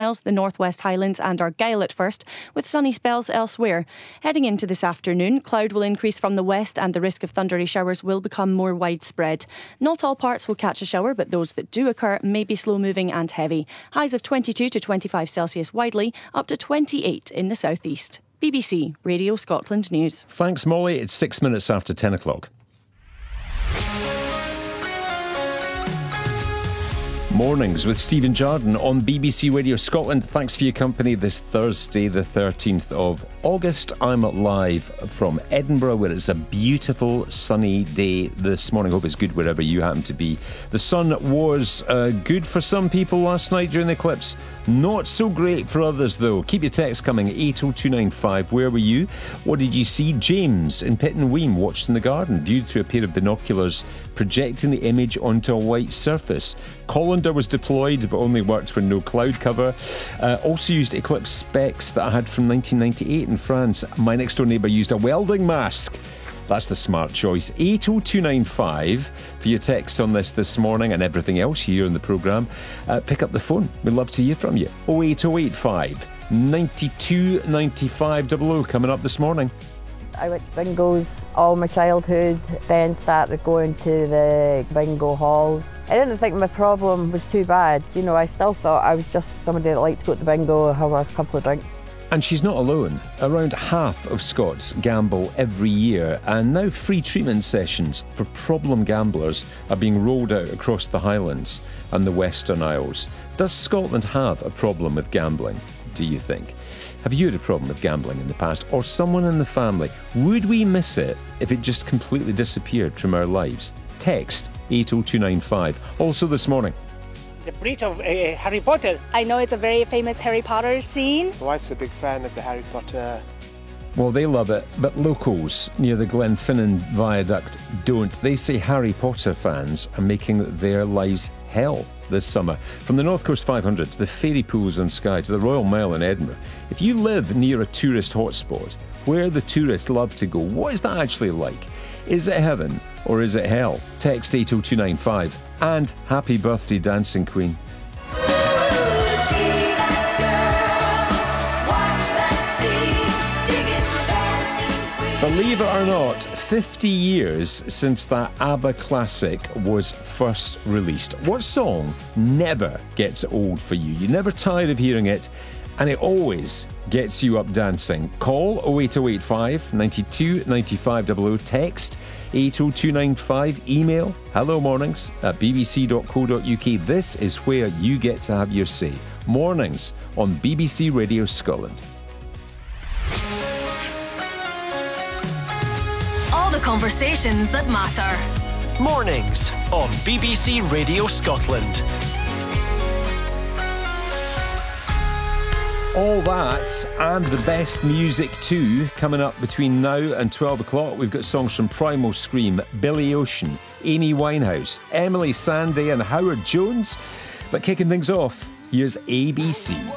Isles, the Northwest Highlands and Argyll at first, with sunny spells elsewhere. Heading into this afternoon, cloud will increase from the west and the risk of thundery showers will become more widespread. Not all parts will catch a shower, but those that do occur may be slow-moving and heavy. Highs of 22 to 25 Celsius widely, up to 28 in the southeast. BBC Radio Scotland News. Thanks, Molly. It's 6 minutes after 10 o'clock. Mornings with Stephen Jardine on BBC Radio Scotland. Thanks for your company this Thursday, the 13th of August. I'm live from Edinburgh, where it's a beautiful sunny day this morning. Hope it's good wherever you happen to be. The sun was good for some people last night during the eclipse. Not so great for others, though. Keep your text coming, 80295. Where were you? What did you see? James in Pittenweem watched in the garden, viewed through a pair of binoculars, projecting the image onto a white surface. Colander was deployed, but only worked with no cloud cover. Also used eclipse specs that I had from 1998 in France. My next door neighbour used a welding mask. That's the smart choice. 80295 for your texts on this morning and everything else here in the programme. Pick up the phone. We'd love to hear from you. 08085 92 95 00 coming up this morning. I went to bingos all my childhood, then started going to the bingo halls. I didn't think my problem was too bad. You know, I still thought I was just somebody that liked to go to the bingo and have a couple of drinks. And she's not alone. Around half of Scots gamble every year, and now free treatment sessions for problem gamblers are being rolled out across the Highlands and the Western Isles. Does Scotland have a problem with gambling, do you think? Have you had a problem with gambling in the past, or someone in the family? Would we miss it if it just completely disappeared from our lives? Text 80295. Also this morning, the breach of Harry Potter. I know it's a very famous Harry Potter scene. My wife's a big fan of the Harry Potter. Well, they love it, but locals near the Glenfinnan Viaduct don't. They say Harry Potter fans are making their lives hell this summer. From the North Coast 500 to the Fairy Pools on Skye to the Royal Mile in Edinburgh, if you live near a tourist hotspot, where the tourists love to go, what is that actually like? Is it heaven or is it hell? Text 80295 and happy birthday, Dancing Queen. Believe it or not, 50 years since that ABBA classic was first released. What song never gets old for you? You're never tired of hearing it, and it always gets you up dancing. Call 08085 92 95 00. Text 80295. Email hellomornings@bbc.co.uk. This is where you get to have your say. Mornings on BBC Radio Scotland. All the conversations that matter. Mornings on BBC Radio Scotland. All that and the best music too coming up between now and 12 o'clock. We've got songs from Primal Scream, Billy Ocean, Amy Winehouse, Emily Sandé and Howard Jones. But kicking things off, here's ABC.